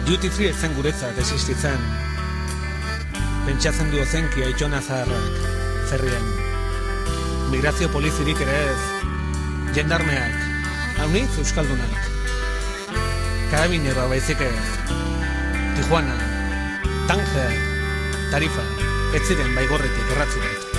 Duty free ez zen guretzat existitzen. Pentsatzen du ozenki Aitona zaharrak, ferrian. Migrazio polizirik ere ez, jendarmeak, haunitz euskaldunak. Karabinero baizik ez, Tijuana, Tanger, Tarifa, ez ziren baigorretik erratzuret.